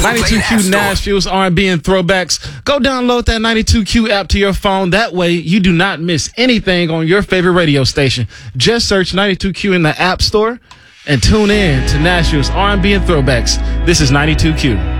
92Q Nashville's R&B and throwbacks. Go download that 92Q app to your phone. That way you do not miss anything on your favorite radio station. Just search 92Q in the App Store and tune in to Nashville's R&B and throwbacks. This is 92Q.